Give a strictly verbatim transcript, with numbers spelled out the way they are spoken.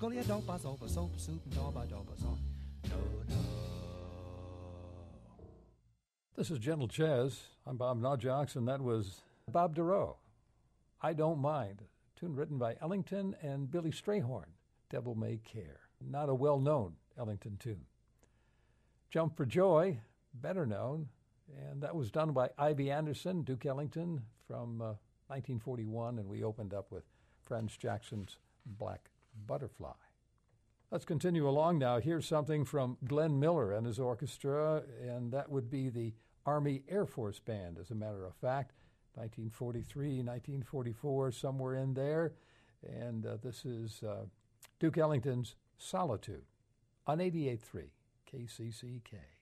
Skolia dopa sopa sopa soup and doba doba so. No, no. This is Gentle Chaz. I'm Bob Nawjox, and that was Bob Dorough. I Don't Mind, a tune written by Ellington and Billy Strayhorn, Devil May Care. Not a well-known Ellington tune. Jump for Joy, better known, and that was done by Ivy Anderson, Duke Ellington, from uh, nineteen forty-one, and we opened up with Franz Jackson's Black Butterfly. Let's continue along now. Here's something from Glenn Miller and his orchestra, and that would be the Army Air Force Band, as a matter of fact, nineteen forty-three, nineteen forty-four, somewhere in there. And uh, this is uh, Duke Ellington's Solitude on eighty-eight point three K C C K.